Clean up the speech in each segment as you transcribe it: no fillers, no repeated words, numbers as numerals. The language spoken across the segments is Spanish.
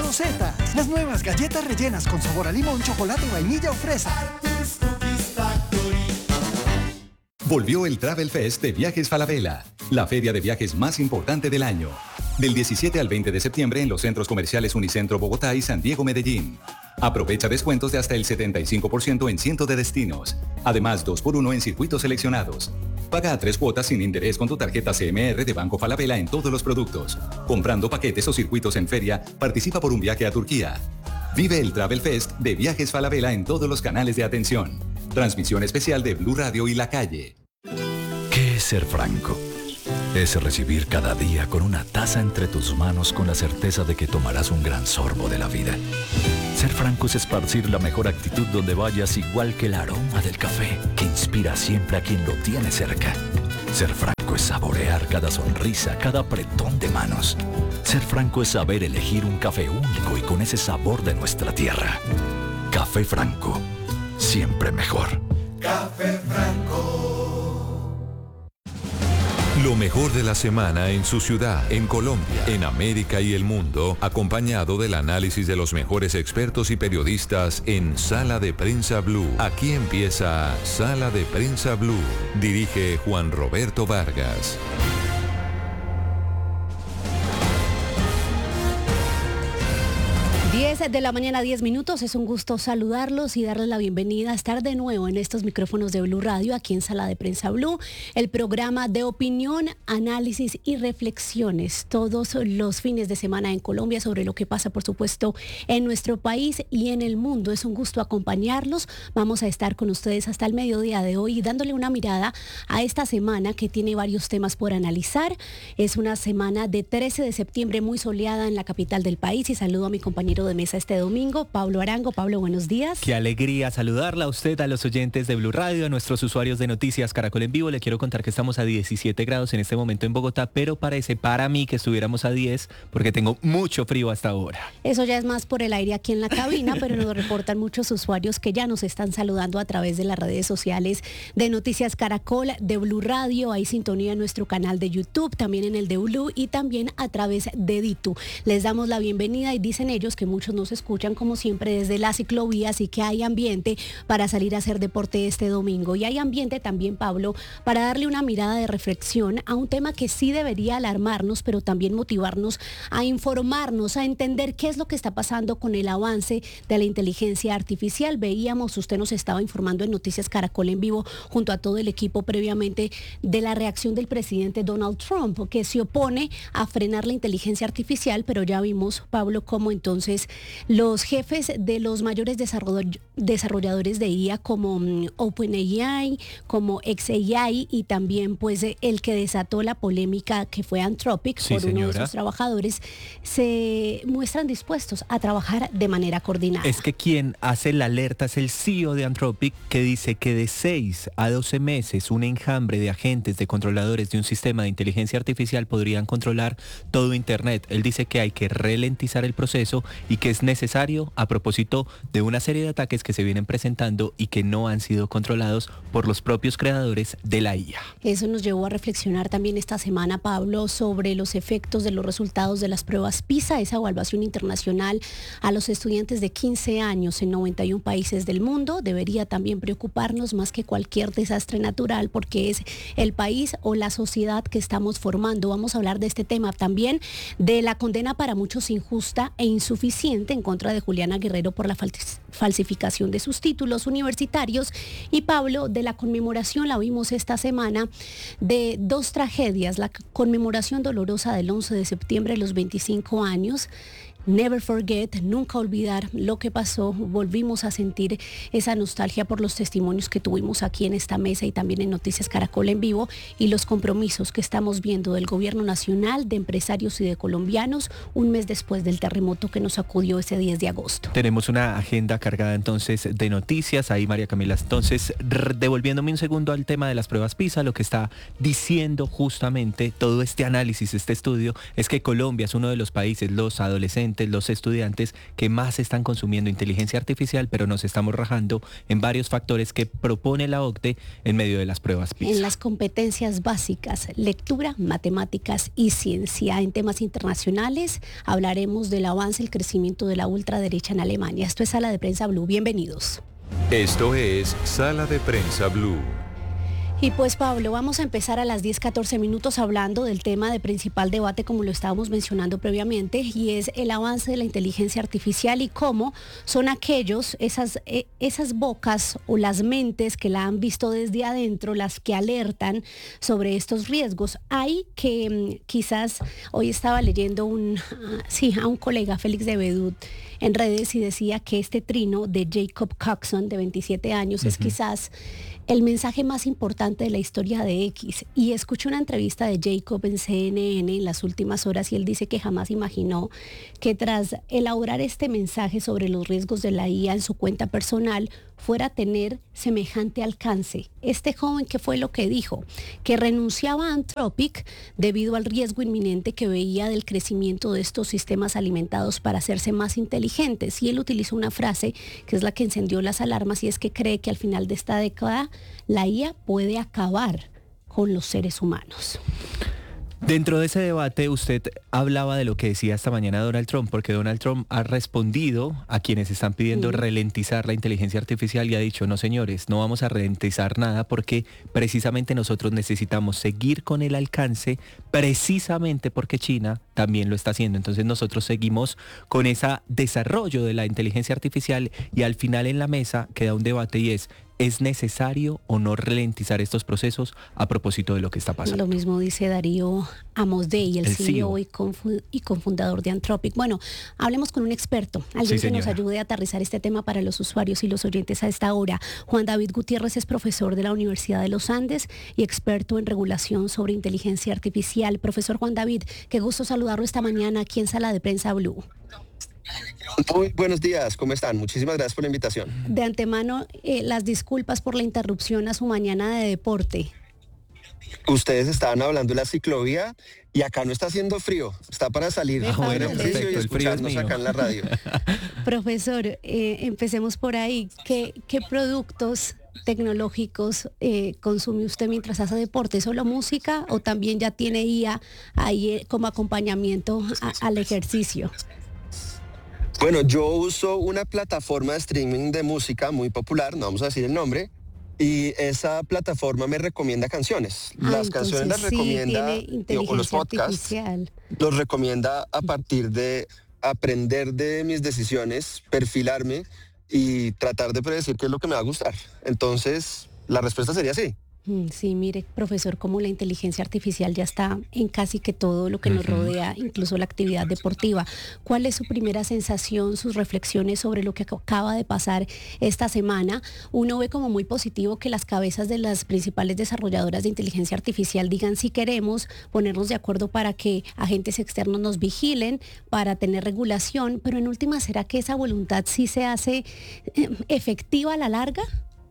Rosetas, las nuevas galletas rellenas con sabor a limón, chocolate, vainilla o fresa. Volvió el Travel Fest de Viajes Falabella, la feria de viajes más importante del año. Del 17 al 20 de septiembre en los centros comerciales Unicentro Bogotá y San Diego Medellín. Aprovecha descuentos de hasta el 75% en cientos de destinos. Además, 2x1 en circuitos seleccionados. Paga a 3 cuotas sin interés con tu tarjeta CMR de Banco Falabella en todos los productos. Comprando paquetes o circuitos en feria, participa por un viaje a Turquía. Vive el Travel Fest de Viajes Falabella en todos los canales de atención. Transmisión especial de Blue Radio y La Calle. ¿Qué es ser franco? Es recibir cada día con una taza entre tus manos con la certeza de que tomarás un gran sorbo de la vida. Ser franco es esparcir la mejor actitud donde vayas, igual que el aroma del café, que inspira siempre a quien lo tiene cerca. Ser franco es saborear cada sonrisa, cada apretón de manos. Ser franco es saber elegir un café único y con ese sabor de nuestra tierra. Café Franco, siempre mejor. Café Franco. Lo mejor de la semana en su ciudad, en Colombia, en América y el mundo, acompañado del análisis de los mejores expertos y periodistas en Sala de Prensa Blue. Aquí empieza Sala de Prensa Blue. Dirige Juan Roberto Vargas. 10 de la mañana, 10 minutos. Es un gusto saludarlos y darles la bienvenida a estar de nuevo en estos micrófonos de Blue Radio, aquí en Sala de Prensa Blue, el programa de opinión, análisis y reflexiones todos los fines de semana en Colombia sobre lo que pasa, por supuesto, en nuestro país y en el mundo. Es un gusto acompañarlos. Vamos a estar con ustedes hasta el mediodía de hoy, dándole una mirada a esta semana que tiene varios temas por analizar. Es una semana de 13 de septiembre muy soleada en la capital del país, y saludo a mi compañero de mesa este domingo, Pablo Arango. Pablo, buenos días. Qué alegría saludarla a usted, a los oyentes de Blue Radio, a nuestros usuarios de Noticias Caracol en Vivo. Le quiero contar que estamos a 17 grados en este momento en Bogotá, pero parece para mí que estuviéramos a 10 porque tengo mucho frío hasta ahora. Eso ya es más por el aire aquí en la cabina, pero nos reportan muchos usuarios que ya nos están saludando a través de las redes sociales de Noticias Caracol, de Blue Radio. Hay sintonía en nuestro canal de YouTube, también en el de Blue y también a través de Ditu. Les damos la bienvenida y dicen ellos que muchos nos escuchan como siempre desde la ciclovía, así que hay ambiente para salir a hacer deporte este domingo. Y hay ambiente también, Pablo, para darle una mirada de reflexión a un tema que sí debería alarmarnos, pero también motivarnos a informarnos, a entender qué es lo que está pasando con el avance de la inteligencia artificial. Veíamos, usted nos estaba informando en Noticias Caracol en Vivo junto a todo el equipo previamente, de la reacción del presidente Donald Trump, que se opone a frenar la inteligencia artificial, pero ya vimos, Pablo, cómo entonces los jefes de los mayores desarrolladores de IA como OpenAI, como xAI, y también pues el que desató la polémica que fue Anthropic, sí, por señora, uno de sus trabajadores, se muestran dispuestos a trabajar de manera coordinada. Es que quien hace la alerta es el CEO de Anthropic, que dice que de 6 a 12 meses un enjambre de agentes, de controladores de un sistema de inteligencia artificial podrían controlar todo Internet. Él dice que hay que ralentizar el proceso y que es necesario a propósito de una serie de ataques que se vienen presentando y que no han sido controlados por los propios creadores de la IA. Eso nos llevó a reflexionar también esta semana, Pablo, sobre los efectos de los resultados de las pruebas PISA, esa evaluación internacional a los estudiantes de 15 años en 91 países del mundo. Debería también preocuparnos más que cualquier desastre natural, porque es el país o la sociedad que estamos formando. Vamos a hablar de este tema también, de la condena para muchos injusta e insuficiente en contra de Juliana Guerrero por la falsificación de sus títulos universitarios. Y Pablo, de la conmemoración, la vimos esta semana, de dos tragedias: la conmemoración dolorosa del 11 de septiembre, los 25 años. Never forget, nunca olvidar lo que pasó. Volvimos a sentir esa nostalgia por los testimonios que tuvimos aquí en esta mesa y también en Noticias Caracol en Vivo, y los compromisos que estamos viendo del gobierno nacional, de empresarios y de colombianos, un mes después del terremoto que nos sacudió ese 10 de agosto. Tenemos una agenda cargada entonces de noticias. Ahí, María Camila, entonces, devolviéndome un segundo al tema de las pruebas PISA, lo que está diciendo justamente todo este análisis, este estudio, es que Colombia es uno de los países, los adolescentes docentes, los estudiantes que más están consumiendo inteligencia artificial, pero nos estamos rajando en varios factores que propone la OCDE en medio de las pruebas PISA. En las competencias básicas, lectura, matemáticas y ciencia. En temas internacionales hablaremos del avance y el crecimiento de la ultraderecha en Alemania. Esto es Sala de Prensa Blue. Bienvenidos. Esto es Sala de Prensa Blue. Y pues Pablo, vamos a empezar a las 10:14 minutos hablando del tema de principal debate, como lo estábamos mencionando previamente, y es el avance de la inteligencia artificial y cómo son esas bocas o las mentes que la han visto desde adentro las que alertan sobre estos riesgos. Hay que quizás, hoy estaba leyendo a un colega, Félix de Bedut, en redes y decía que este trino de Jacob Coxon, de 27 años, es quizás el mensaje más importante de la historia de X. Y escuché una entrevista de Jacob en CNN en las últimas horas y él dice que jamás imaginó que tras elaborar este mensaje sobre los riesgos de la IA en su cuenta personal fuera a tener semejante alcance. Este joven, ¿qué fue lo que dijo? Que renunciaba a Anthropic debido al riesgo inminente que veía del crecimiento de estos sistemas alimentados para hacerse más inteligentes. Y él utilizó una frase que es la que encendió las alarmas y es que cree que al final de esta década la IA puede acabar con los seres humanos. Dentro de ese debate usted hablaba de lo que decía esta mañana Donald Trump, porque Donald Trump ha respondido a quienes están pidiendo ralentizar la inteligencia artificial y ha dicho, no señores, no vamos a ralentizar nada porque precisamente nosotros necesitamos seguir con el alcance, precisamente porque China también lo está haciendo. Entonces nosotros seguimos con ese desarrollo de la inteligencia artificial y al final en la mesa queda un debate y ¿es necesario o no ralentizar estos procesos a propósito de lo que está pasando? Lo mismo dice Darío Amosdei, el CEO y cofundador de Anthropic. Bueno, hablemos con un experto, alguien que nos ayude a aterrizar este tema para los usuarios y los oyentes a esta hora. Juan David Gutiérrez es profesor de la Universidad de los Andes y experto en regulación sobre inteligencia artificial. Profesor Juan David, qué gusto saludarlo esta mañana aquí en Sala de Prensa Blue. Muy buenos días, ¿cómo están? Muchísimas gracias por la invitación. De antemano, las disculpas por la interrupción a su mañana de deporte. Ustedes estaban hablando de la ciclovía y acá no está haciendo frío, está para salir a hacer ejercicio y escucharnos acá en la radio. Profesor, empecemos por ahí. ¿Qué productos tecnológicos consume usted mientras hace deporte? ¿Solo música o también ya tiene IA ahí como acompañamiento al ejercicio? Bueno, yo uso una plataforma de streaming de música muy popular, no vamos a decir el nombre, y esa plataforma me recomienda canciones. Las canciones las recomienda, o los podcasts, los recomienda a partir de aprender de mis decisiones, perfilarme y tratar de predecir qué es lo que me va a gustar. Entonces, la respuesta sería sí. Sí, mire, profesor, como la inteligencia artificial ya está en casi que todo lo que nos rodea, incluso la actividad deportiva. ¿Cuál es su primera sensación, sus reflexiones sobre lo que acaba de pasar esta semana? Uno ve como muy positivo que las cabezas de las principales desarrolladoras de inteligencia artificial digan si queremos ponernos de acuerdo para que agentes externos nos vigilen, para tener regulación, pero en última, ¿será que esa voluntad sí se hace efectiva a la larga?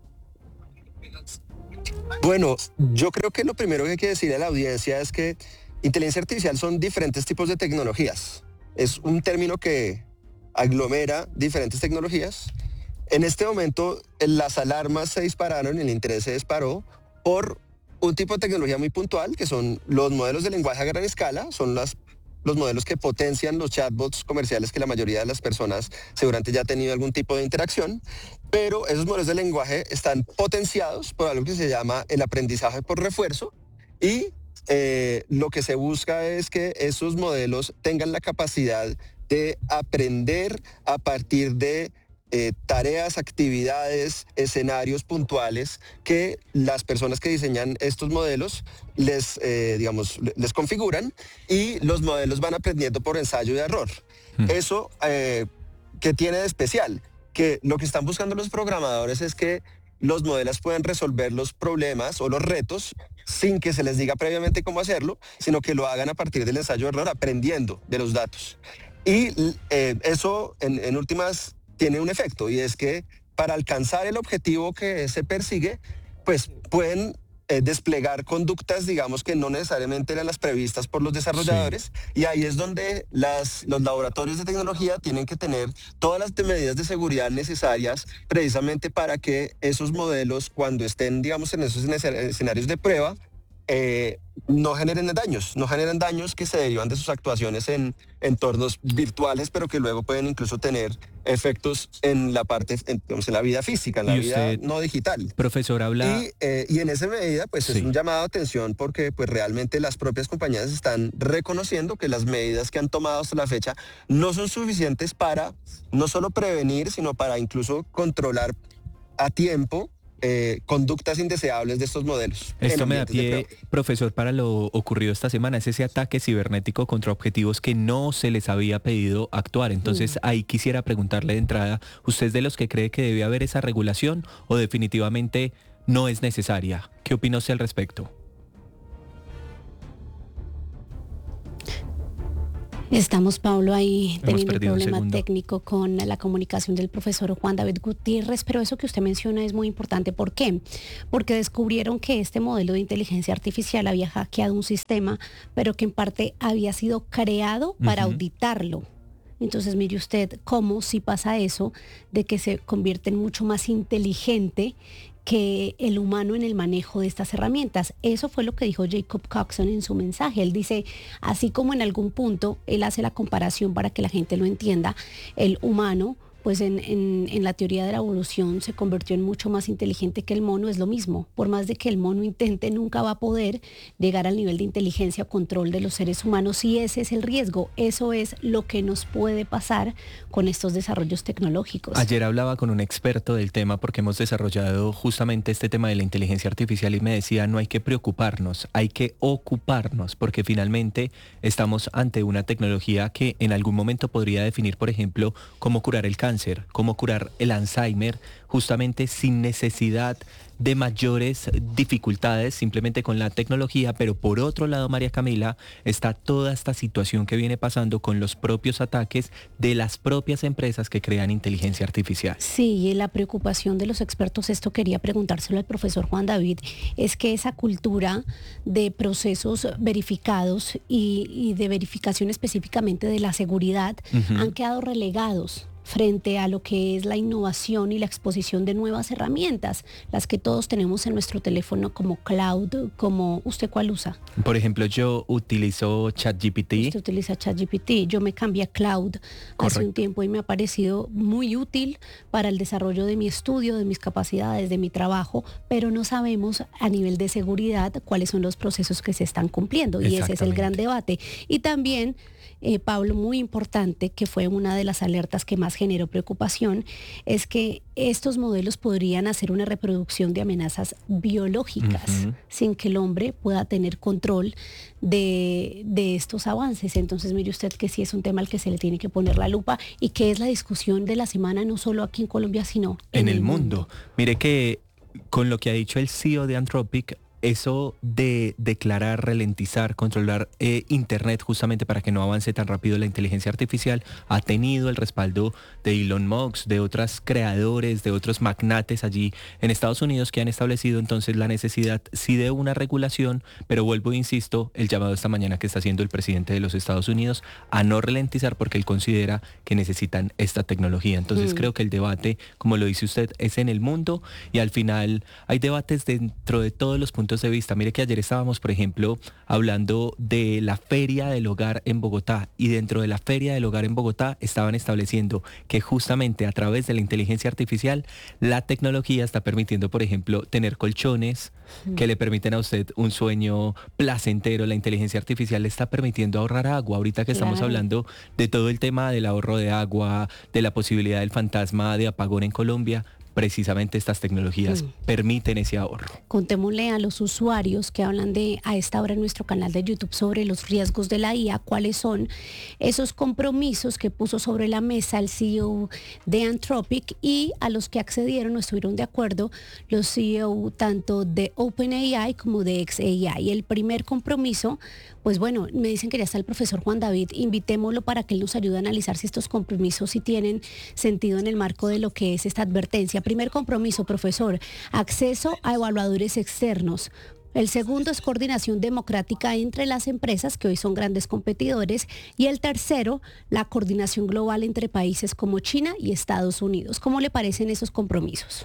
Bueno, yo creo que lo primero que hay que decirle a la audiencia es que inteligencia artificial son diferentes tipos de tecnologías. Es un término que aglomera diferentes tecnologías. En este momento, las alarmas se dispararon, el interés se disparó por un tipo de tecnología muy puntual, que son los modelos de lenguaje a gran escala, son los modelos que potencian los chatbots comerciales que la mayoría de las personas seguramente ya ha tenido algún tipo de interacción, pero esos modelos de lenguaje están potenciados por algo que se llama el aprendizaje por refuerzo y lo que se busca es que esos modelos tengan la capacidad de aprender a partir de tareas, actividades, escenarios puntuales que las personas que diseñan estos modelos les configuran y los modelos van aprendiendo por ensayo y error. Eso, ¿qué tiene de especial? Que lo que están buscando los programadores es que los modelos puedan resolver los problemas o los retos sin que se les diga previamente cómo hacerlo, sino que lo hagan a partir del ensayo y error, aprendiendo de los datos. Y eso, en últimas, tiene un efecto, y es que para alcanzar el objetivo que se persigue, pues pueden desplegar conductas, digamos, que no necesariamente eran las previstas por los desarrolladores, y ahí es donde los laboratorios de tecnología tienen que tener todas las medidas de seguridad necesarias precisamente para que esos modelos, cuando estén, digamos, en esos escenarios de prueba, no generen daños que se derivan de sus actuaciones en entornos virtuales, pero que luego pueden incluso tener efectos en la parte, digamos, en la vida física, en la vida no digital. Profesor, habla... Y en esa medida, pues es un llamado de atención porque pues realmente las propias compañías están reconociendo que las medidas que han tomado hasta la fecha no son suficientes para no solo prevenir, sino para incluso controlar a tiempo conductas indeseables de estos modelos. Esto me da pie, profesor, para lo ocurrido esta semana, es ese ataque cibernético contra objetivos que no se les había pedido actuar. Entonces, ahí quisiera preguntarle de entrada, ¿usted es de los que cree que debe haber esa regulación o definitivamente no es necesaria? ¿Qué opina usted al respecto? Estamos, Pablo, ahí teniendo un problema técnico con la comunicación del profesor Juan David Gutiérrez, pero eso que usted menciona es muy importante. ¿Por qué? Porque descubrieron que este modelo de inteligencia artificial había hackeado un sistema, pero que en parte había sido creado para auditarlo. Entonces, mire usted cómo si pasa eso, de que se convierte en mucho más inteligente que el humano en el manejo de estas herramientas. Eso fue lo que dijo Jacob Coxon en su mensaje. Él dice, así como en algún punto, él hace la comparación para que la gente lo entienda, el humano, pues en la teoría de la evolución se convirtió en mucho más inteligente que el mono, es lo mismo. Por más de que el mono intente, nunca va a poder llegar al nivel de inteligencia o control de los seres humanos, y ese es el riesgo. Eso es lo que nos puede pasar con estos desarrollos tecnológicos. Ayer hablaba con un experto del tema porque hemos desarrollado justamente este tema de la inteligencia artificial y me decía, no hay que preocuparnos, hay que ocuparnos, porque finalmente estamos ante una tecnología que en algún momento podría definir, por ejemplo, cómo curar el cáncer, cómo curar el Alzheimer, justamente sin necesidad de mayores dificultades, simplemente con la tecnología. Pero por otro lado, María Camila, está toda esta situación que viene pasando con los propios ataques de las propias empresas que crean inteligencia artificial. Sí, y la preocupación de los expertos, esto quería preguntárselo al profesor Juan David, es que esa cultura de procesos verificados y de verificación específicamente de la seguridad han quedado relegados frente a lo que es la innovación y la exposición de nuevas herramientas, las que todos tenemos en nuestro teléfono como cloud, como ¿usted cuál usa? Por ejemplo, yo utilizo ChatGPT. Usted utiliza ChatGPT, yo me cambié a cloud hace un tiempo y me ha parecido muy útil para el desarrollo de mi estudio, de mis capacidades, de mi trabajo, pero no sabemos a nivel de seguridad cuáles son los procesos que se están cumpliendo, y ese es el gran debate. Y también, Pablo, muy importante, que fue una de las alertas que más generó preocupación, es que estos modelos podrían hacer una reproducción de amenazas biológicas sin que el hombre pueda tener control de estos avances. Entonces, mire usted que sí es un tema al que se le tiene que poner la lupa y que es la discusión de la semana, no solo aquí en Colombia, sino en el mundo. Mire que con lo que ha dicho el CEO de Anthropic, eso de declarar, ralentizar, controlar Internet justamente para que no avance tan rápido la inteligencia artificial, ha tenido el respaldo de Elon Musk, de otros creadores, de otros magnates allí en Estados Unidos que han establecido entonces la necesidad sí de una regulación, pero vuelvo e insisto, el llamado esta mañana que está haciendo el presidente de los Estados Unidos a no ralentizar porque él considera que necesitan esta tecnología. Entonces creo que el debate, como lo dice usted, es en el mundo y al final hay debates dentro de todos los puntos de vista. Mire que ayer estábamos, por ejemplo, hablando de la Feria del Hogar en Bogotá, y dentro de la Feria del Hogar en Bogotá estaban estableciendo que justamente a través de la inteligencia artificial la tecnología está permitiendo, por ejemplo, tener colchones que le permiten a usted un sueño placentero. La inteligencia artificial le está permitiendo ahorrar agua. Ahorita que estamos hablando de todo el tema del ahorro de agua, de la posibilidad del fantasma de apagón en Colombia, precisamente estas tecnologías permiten ese ahorro. Contémosle a los usuarios que hablan a esta hora en nuestro canal de YouTube sobre los riesgos de la IA, cuáles son esos compromisos que puso sobre la mesa el CEO de Anthropic y a los que accedieron o estuvieron de acuerdo los CEO tanto de OpenAI como de xAI. El primer compromiso, pues bueno, me dicen que ya está el profesor Juan David, invitémoslo para que él nos ayude a analizar si estos compromisos sí tienen sentido en el marco de lo que es esta advertencia. Primer compromiso, profesor, acceso a evaluadores externos. El segundo es coordinación democrática entre las empresas, que hoy son grandes competidores. Y el tercero, la coordinación global entre países como China y Estados Unidos. ¿Cómo le parecen esos compromisos?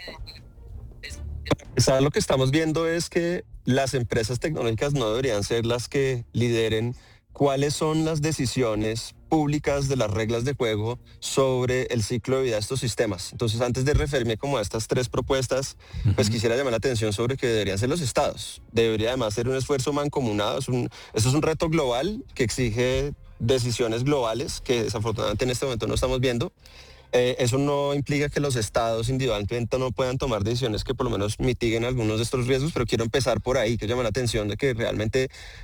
Lo que estamos viendo es que las empresas tecnológicas no deberían ser las que lideren cuáles son las decisiones públicas de las reglas de juego sobre el ciclo de vida de estos sistemas. Entonces, antes de referirme como a estas tres propuestas, pues quisiera llamar la atención sobre que deberían ser los estados. Debería además ser un esfuerzo mancomunado. Esto es un reto global que exige decisiones globales que desafortunadamente en este momento no estamos viendo. Eso no implica que los estados individualmente no puedan tomar decisiones que por lo menos mitiguen algunos de estos riesgos, pero quiero empezar por ahí, que llama la atención de que realmente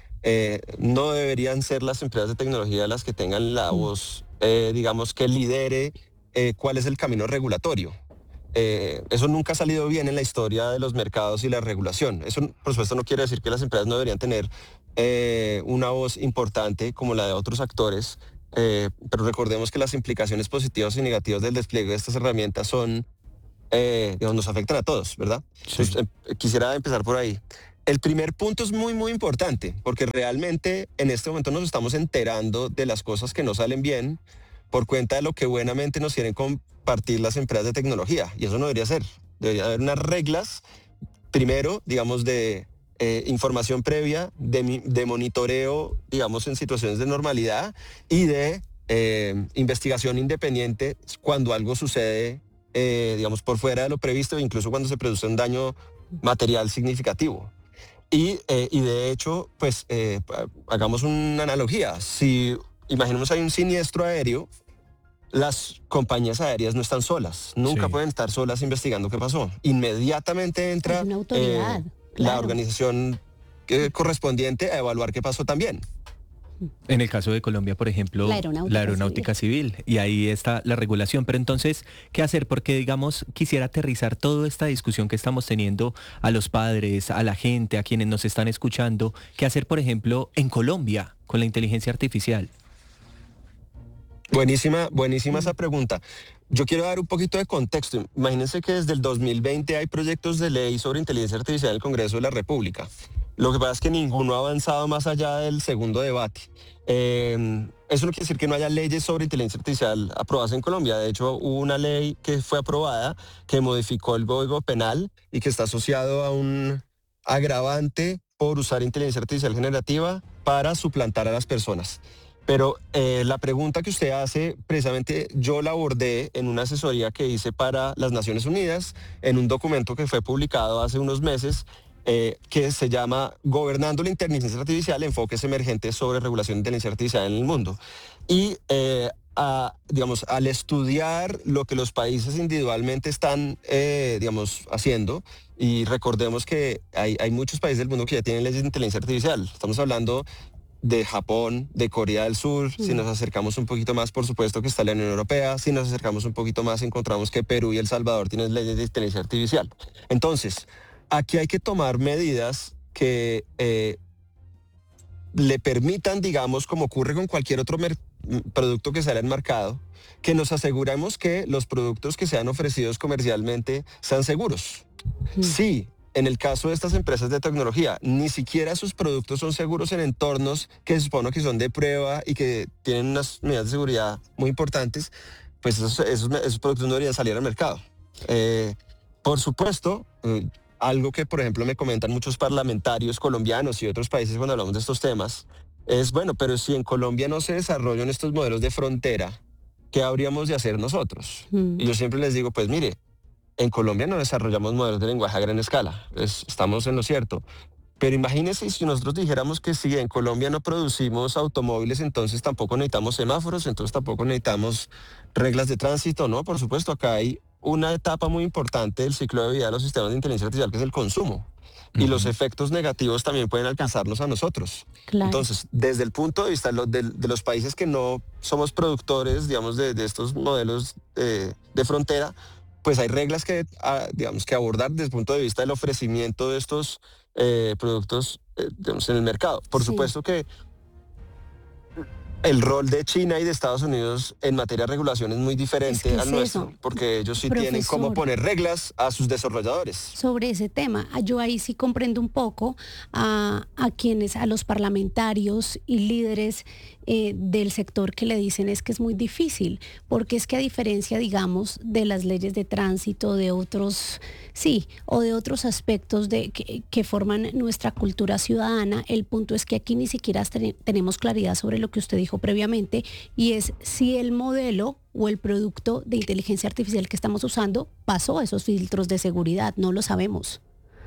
no deberían ser las empresas de tecnología las que tengan la voz, digamos, que lidere cuál es el camino regulatorio. Eso nunca ha salido bien en la historia de los mercados y la regulación. Eso, por supuesto, no quiere decir que las empresas no deberían tener una voz importante como la de otros actores, pero recordemos que las implicaciones positivas y negativas del despliegue de estas herramientas son, digamos, nos afectan a todos, ¿verdad? Sí. Entonces, quisiera empezar por ahí. El primer punto es muy, muy importante, porque realmente en este momento nos estamos enterando de las cosas que no salen bien por cuenta de lo que buenamente nos quieren compartir las empresas de tecnología, y eso no debería ser. Debería haber unas reglas, primero, digamos, de información previa, de monitoreo, digamos, en situaciones de normalidad y de investigación independiente cuando algo sucede, digamos, por fuera de lo previsto, incluso cuando se produce un daño material significativo. Y de hecho, pues, hagamos una analogía. Si imaginemos hay un siniestro aéreo, las compañías aéreas no están solas, nunca pueden estar solas investigando qué pasó. Inmediatamente entra una autoridad, la organización correspondiente a evaluar qué pasó también. En el caso de Colombia, por ejemplo, la aeronáutica civil, y ahí está la regulación. Pero entonces, ¿qué hacer? Porque, digamos, quisiera aterrizar toda esta discusión que estamos teniendo a los padres, a la gente, a quienes nos están escuchando. ¿Qué hacer, por ejemplo, en Colombia con la inteligencia artificial? Buenísima esa pregunta. Yo quiero dar un poquito de contexto. Imagínense que desde el 2020 hay proyectos de ley sobre inteligencia artificial en el Congreso de la República. Lo que pasa es que ninguno ha avanzado más allá del segundo debate. Eso no quiere decir que no haya leyes sobre inteligencia artificial aprobadas en Colombia. De hecho, hubo una ley que fue aprobada que modificó el Código Penal y que está asociado a un agravante por usar inteligencia artificial generativa para suplantar a las personas. Pero la pregunta que usted hace, precisamente yo la abordé en una asesoría que hice para las Naciones Unidas, en un documento que fue publicado hace unos meses, que se llama Gobernando la Inteligencia Artificial, enfoques emergentes sobre regulación de inteligencia artificial en el mundo. Y digamos, al estudiar lo que los países individualmente están, digamos, haciendo, y recordemos que hay muchos países del mundo que ya tienen leyes de inteligencia artificial. Estamos hablando de Japón, de Corea del Sur. Si nos acercamos un poquito más, por supuesto que está la Unión Europea. Si nos acercamos un poquito más, encontramos que Perú y El Salvador tienen leyes de inteligencia artificial. Entonces, aquí hay que tomar medidas que le permitan, digamos, como ocurre con cualquier otro producto que sale al mercado, que nos aseguremos que los productos que sean ofrecidos comercialmente sean seguros. Sí. En el caso de estas empresas de tecnología, ni siquiera sus productos son seguros en entornos que se supone que son de prueba y que tienen unas medidas de seguridad muy importantes, pues esos productos no deberían salir al mercado. Por supuesto, algo que, por ejemplo, me comentan muchos parlamentarios colombianos y otros países cuando hablamos de estos temas, es, bueno, pero si en Colombia no se desarrollan estos modelos de frontera, ¿qué habríamos de hacer nosotros? Y yo siempre les digo, pues mire, en Colombia no desarrollamos modelos de lenguaje a gran escala, estamos en lo cierto. Pero imagínense si nosotros dijéramos que si en Colombia no producimos automóviles, entonces tampoco necesitamos semáforos, entonces tampoco necesitamos reglas de tránsito, ¿no? Por supuesto, acá hay una etapa muy importante del ciclo de vida de los sistemas de inteligencia artificial, que es el consumo. Y los efectos negativos también pueden alcanzarnos a nosotros. Claro. Entonces, desde el punto de vista de los países que no somos productores, digamos, de estos modelos de frontera, pues hay reglas que, digamos, que abordar desde el punto de vista del ofrecimiento de estos productos, digamos, en el mercado. Por supuesto que el rol de China y de Estados Unidos en materia de regulación es muy diferente al nuestro, eso, porque ellos sí profesor, tienen cómo poner reglas a sus desarrolladores. Sobre ese tema, yo ahí sí comprendo un poco a los parlamentarios y líderes del sector que le dicen es que es muy difícil, porque es que a diferencia, digamos, de las leyes de tránsito, de otros, o de otros aspectos que forman nuestra cultura ciudadana, el punto es que aquí ni siquiera tenemos claridad sobre lo que usted dijo previamente, y es si el modelo o el producto de inteligencia artificial que estamos usando pasó esos filtros de seguridad, no lo sabemos.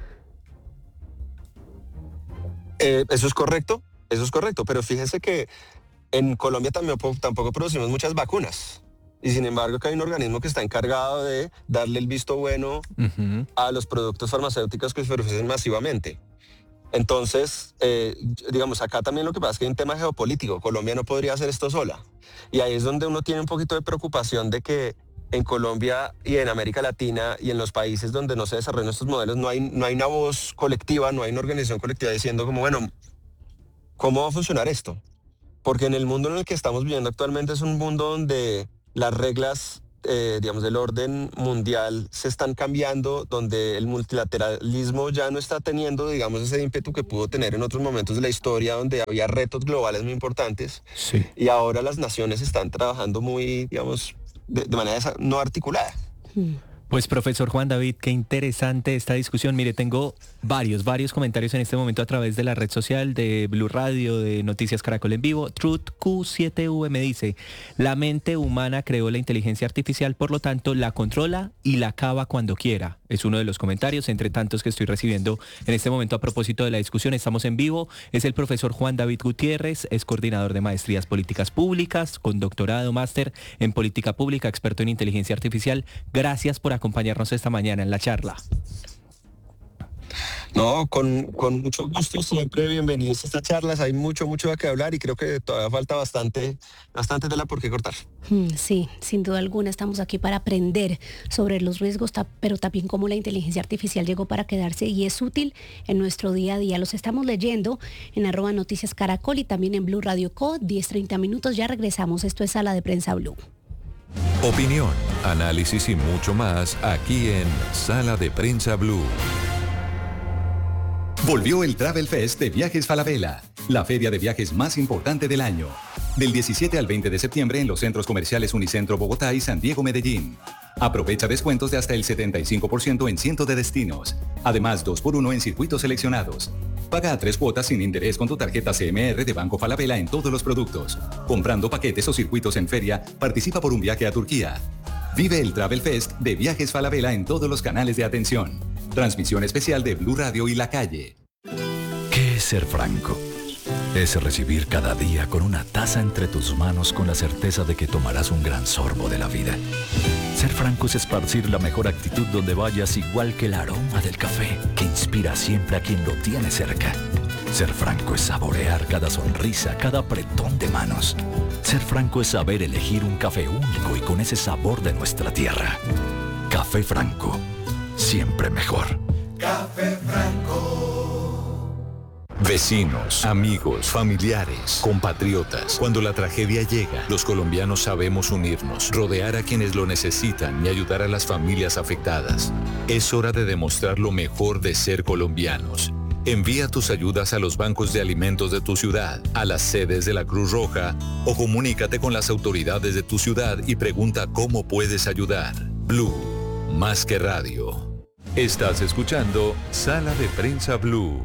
Eso es correcto, pero fíjense que en Colombia tampoco producimos muchas vacunas. Y sin embargo que hay un organismo que está encargado de darle el visto bueno a los productos farmacéuticos que se producen masivamente. Entonces, digamos, acá también lo que pasa es que hay un tema geopolítico. Colombia no podría hacer esto sola. Y ahí es donde uno tiene un poquito de preocupación de que en Colombia y en América Latina y en los países donde no se desarrollan estos modelos no hay una voz colectiva, no hay una organización colectiva diciendo como, bueno, ¿cómo va a funcionar esto? Porque en el mundo en el que estamos viviendo actualmente es un mundo donde las reglas, digamos, del orden mundial se están cambiando, donde el multilateralismo ya no está teniendo, digamos, ese ímpetu que pudo tener en otros momentos de la historia, donde había retos globales muy importantes. Sí. Y ahora las naciones están trabajando muy, digamos, de manera no articulada. Pues profesor Juan David, qué interesante esta discusión. Mire, tengo varios comentarios en este momento a través de la red social de Blue Radio, de Noticias Caracol en Vivo. Truth Q7V me dice, la mente humana creó la inteligencia artificial, por lo tanto la controla y la acaba cuando quiera. Es uno de los comentarios, entre tantos que estoy recibiendo en este momento a propósito de la discusión. Estamos en vivo. Es el profesor Juan David Gutiérrez, es coordinador de maestrías políticas públicas, con doctorado, máster en política pública, experto en inteligencia artificial. Gracias por acompañarnos esta mañana en la charla. No, con mucho gusto, siempre bienvenidos a estas charlas. Hay mucho de qué hablar y creo que todavía falta bastante tela por qué cortar. Sí, sin duda alguna estamos aquí para aprender sobre los riesgos, pero también cómo la inteligencia artificial llegó para quedarse y es útil en nuestro día a día. Los estamos leyendo en @Noticias Caracol y también en Blue Radio Co. 10:30 minutos. Ya regresamos. Esto es Sala de Prensa Blue. Opinión, análisis y mucho más aquí en Sala de Prensa Blue. Volvió el Travel Fest de Viajes Falabella, la feria de viajes más importante del año. Del 17 al 20 de septiembre en los centros comerciales Unicentro Bogotá y San Diego Medellín. Aprovecha descuentos de hasta el 75% en cientos de destinos. Además, 2x1 en circuitos seleccionados. Paga a 3 cuotas sin interés con tu tarjeta CMR de Banco Falabella en todos los productos. Comprando paquetes o circuitos en feria, participa por un viaje a Turquía. Vive el Travel Fest de Viajes Falabella en todos los canales de atención. Transmisión especial de Blue Radio y La Calle. ¿Qué es ser franco? Es recibir cada día con una taza entre tus manos con la certeza de que tomarás un gran sorbo de la vida. Ser franco es esparcir la mejor actitud donde vayas, igual que el aroma del café que inspira siempre a quien lo tiene cerca. Ser franco es saborear cada sonrisa, cada apretón de manos. Ser franco es saber elegir un café único y con ese sabor de nuestra tierra. Café Franco, siempre mejor. Café Franco. Vecinos, amigos, familiares, compatriotas. Cuando la tragedia llega, los colombianos sabemos unirnos, rodear a quienes lo necesitan y ayudar a las familias afectadas. Es hora de demostrar lo mejor de ser colombianos. Envía tus ayudas a los bancos de alimentos de tu ciudad, a las sedes de la Cruz Roja o comunícate con las autoridades de tu ciudad y pregunta cómo puedes ayudar. Blue, más que radio. Estás escuchando Sala de Prensa Blue.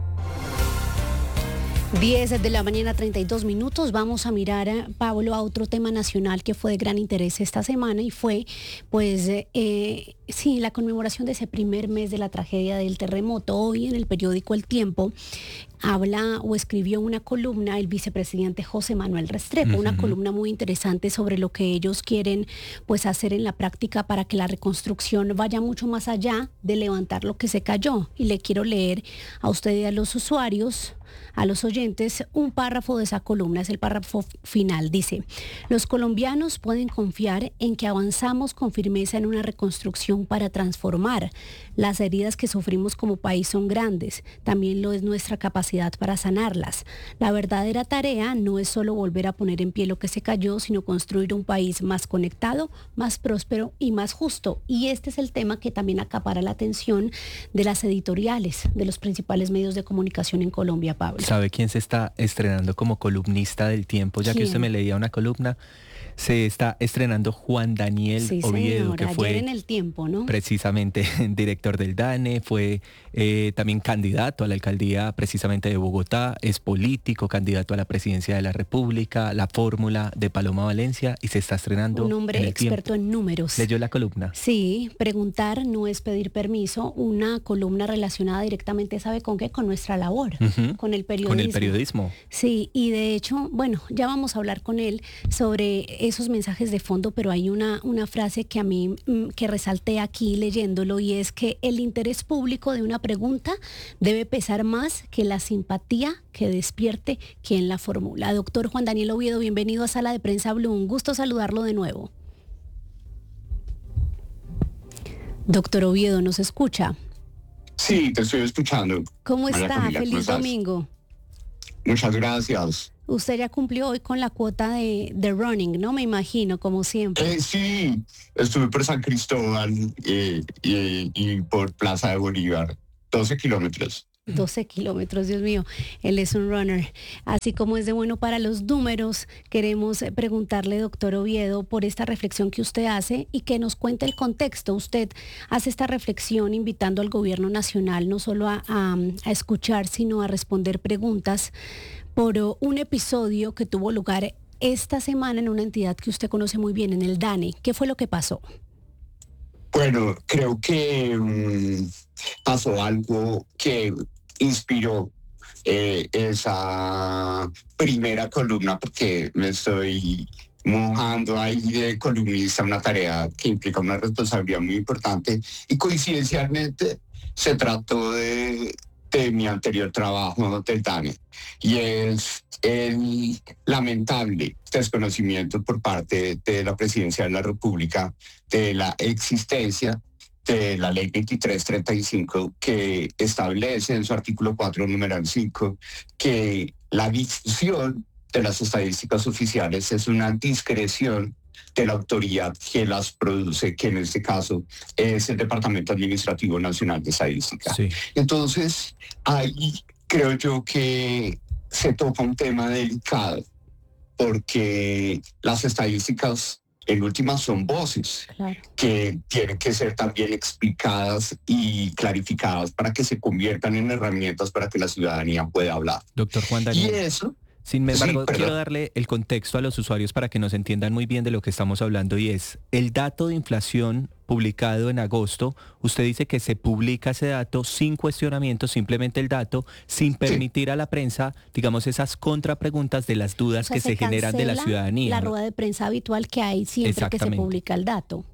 10 de la mañana, 32 minutos. Vamos a mirar, Pablo, a otro tema nacional que fue de gran interés esta semana y fue, pues, la conmemoración de ese primer mes de la tragedia del terremoto. Hoy en el periódico El Tiempo habla o escribió una columna el vicepresidente José Manuel Restrepo, una columna muy interesante sobre lo que ellos quieren, pues, hacer en la práctica para que la reconstrucción vaya mucho más allá de levantar lo que se cayó. Y le quiero leer a usted y a los usuarios, a los oyentes, un párrafo de esa columna, es el párrafo final. Dice: los colombianos pueden confiar en que avanzamos con firmeza en una reconstrucción solución para transformar. Las heridas que sufrimos como país son grandes, también lo es nuestra capacidad para sanarlas. La verdadera tarea no es solo volver a poner en pie lo que se cayó, sino construir un país más conectado, más próspero y más justo. Y este es el tema que también acapara la atención de las editoriales de los principales medios de comunicación en Colombia, Pablo. ¿Sabe quién se está estrenando como columnista del Tiempo? Ya que usted me leía una columna, se está estrenando Juan Daniel Oviedo, señora, que fue ayer en El Tiempo, ¿no? Precisamente director del DANE, fue también candidato a la alcaldía precisamente de Bogotá, es político, candidato a la presidencia de la República, la fórmula de Paloma Valencia, y se está estrenando un hombre en El experto Tiempo. en números. ¿Leyó la columna? Sí, preguntar no es pedir permiso, una columna relacionada directamente, ¿sabe con qué? Con nuestra labor, con el periodismo. Con el periodismo. Sí, y de hecho, bueno, ya vamos a hablar con él sobre esos mensajes de fondo, pero hay una frase que a mí, que resalté aquí leyéndolo, y es que el interés público de una pregunta debe pesar más que la simpatía que despierte quien la formula. Doctor Juan Daniel Oviedo, bienvenido a Sala de Prensa Blue, un gusto saludarlo de nuevo. Doctor Oviedo, ¿nos escucha? Sí, te estoy escuchando. ¿Cómo está? Camila, Feliz domingo. Muchas gracias. Usted ya cumplió hoy con la cuota de running, ¿no? Me imagino, como siempre. Sí, estuve por San Cristóbal y por Plaza de Bolívar, 12 kilómetros. 12 kilómetros, Dios mío, él es un runner. Así como es de bueno para los números, queremos preguntarle, doctor Oviedo, por esta reflexión que usted hace y que nos cuente el contexto. Usted hace esta reflexión invitando al gobierno nacional no solo a escuchar, sino a responder preguntas por un episodio que tuvo lugar esta semana en una entidad que usted conoce muy bien, en el DANE. ¿Qué fue lo que pasó? Bueno, creo que pasó algo que inspiró esa primera columna, porque me estoy mojando ahí de columnista, una tarea que implica una responsabilidad muy importante, y coincidencialmente se trató de mi anterior trabajo del DANE, y es el lamentable desconocimiento por parte de la Presidencia de la República de la existencia de la Ley 2335, que establece en su artículo 4, numeral 5, que la difusión de las estadísticas oficiales es una discreción de la autoridad que las produce, que en este caso es el Departamento Administrativo Nacional de Estadística. Sí. Entonces, ahí creo yo que se toca un tema delicado, porque las estadísticas en últimas son voces, claro, que tienen que ser también explicadas y clarificadas para que se conviertan en herramientas para que la ciudadanía pueda hablar. Doctor Juan Daniel. Y eso... Sin embargo, sí, quiero darle el contexto a los usuarios para que nos entiendan muy bien de lo que estamos hablando, y es el dato de inflación publicado en agosto. Usted dice que se publica ese dato sin cuestionamiento, simplemente el dato, sin permitir a la prensa, digamos, esas contrapreguntas de las dudas que se generan de la ciudadanía. La rueda de prensa habitual que hay siempre que se publica el dato.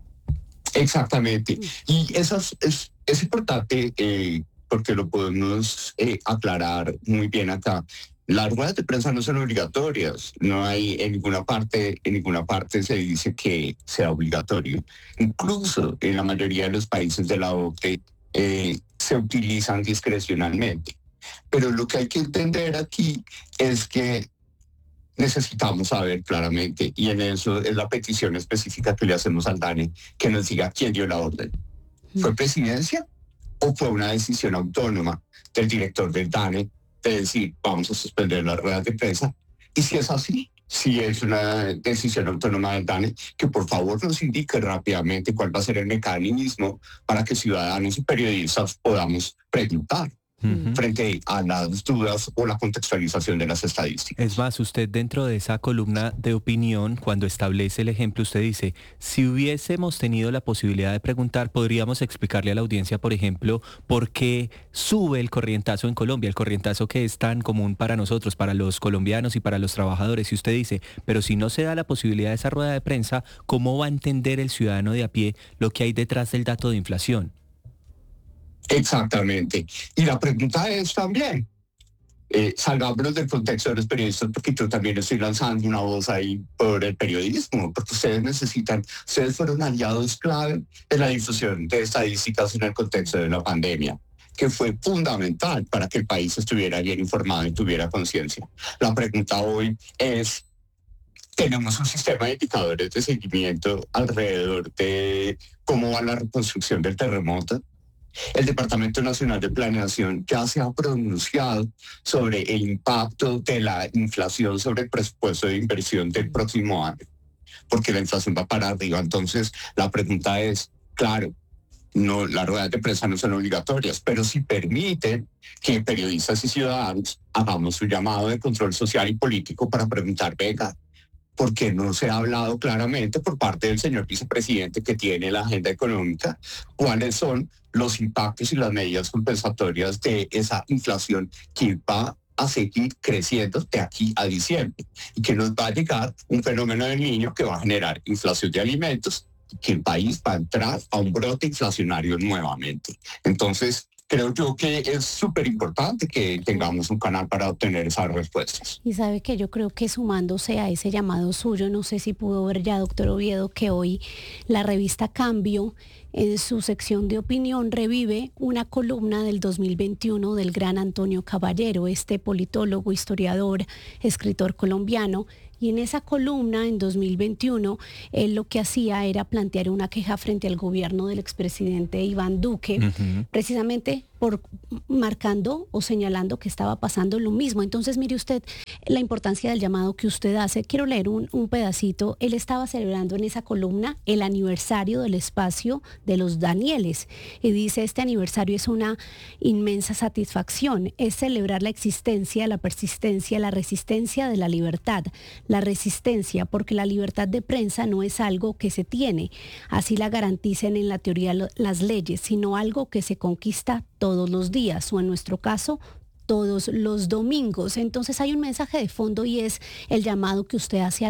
Exactamente. Y eso es importante porque lo podemos aclarar muy bien acá. Las ruedas de prensa no son obligatorias, no hay en ninguna parte se dice que sea obligatorio. Incluso en la mayoría de los países de la OCDE se utilizan discrecionalmente. Pero lo que hay que entender aquí es que necesitamos saber claramente, y en eso es la petición específica que le hacemos al DANE, que nos diga quién dio la orden. ¿Fue presidencia o fue una decisión autónoma del director del DANE de decir, vamos a suspender las ruedas de prensa? Y si es así, si es una decisión autónoma del DANE, que por favor nos indique rápidamente cuál va a ser el mecanismo para que ciudadanos y periodistas podamos preguntar frente a las dudas o la contextualización de las estadísticas. Es más, usted dentro de esa columna de opinión, cuando establece el ejemplo, usted dice, si hubiésemos tenido la posibilidad de preguntar, podríamos explicarle a la audiencia, por ejemplo, por qué sube el corrientazo en Colombia, el corrientazo que es tan común para nosotros, para los colombianos y para los trabajadores. Y usted dice, pero si no se da la posibilidad de esa rueda de prensa, ¿cómo va a entender el ciudadano de a pie lo que hay detrás del dato de inflación? Exactamente. Y la pregunta es también, salgámonos del contexto de los periodistas, porque yo también estoy lanzando una voz ahí por el periodismo, porque ustedes fueron aliados clave en la difusión de estadísticas en el contexto de la pandemia, que fue fundamental para que el país estuviera bien informado y tuviera conciencia. La pregunta hoy es, tenemos un sistema de indicadores de seguimiento alrededor de cómo va la reconstrucción del terremoto. El Departamento Nacional de Planeación ya se ha pronunciado sobre el impacto de la inflación sobre el presupuesto de inversión del próximo año, porque la inflación va para arriba. Entonces, la pregunta es, claro, no, las ruedas de prensa no son obligatorias, pero sí permiten que periodistas y ciudadanos hagamos un llamado de control social y político para preguntar, venga, ¿por qué no se ha hablado claramente por parte del señor vicepresidente que tiene la agenda económica cuáles son los impactos y las medidas compensatorias de esa inflación que va a seguir creciendo de aquí a diciembre y que nos va a llegar un fenómeno del Niño que va a generar inflación de alimentos y que el país va a entrar a un brote inflacionario nuevamente? Entonces, creo yo que es súper importante que tengamos un canal para obtener esas respuestas. Y sabe que yo creo que sumándose a ese llamado suyo, no sé si pudo ver ya, doctor Oviedo, que hoy la revista Cambio, en su sección de opinión, revive una columna del 2021 del gran Antonio Caballero, este politólogo, historiador, escritor colombiano. Y en esa columna, en 2021, él lo que hacía era plantear una queja frente al gobierno del expresidente Iván Duque, precisamente por marcando o señalando que estaba pasando lo mismo. Entonces, mire usted la importancia del llamado que usted hace. Quiero leer un pedacito. Él estaba celebrando en esa columna el aniversario del espacio de los Danieles. Y dice, este aniversario es una inmensa satisfacción. Es celebrar la existencia, la persistencia, la resistencia de la libertad. La resistencia, porque la libertad de prensa no es algo que se tiene, así la garanticen en la teoría las leyes, sino algo que se conquista todos los días, o en nuestro caso, todos los domingos. Entonces hay un mensaje de fondo y es el llamado que usted hace a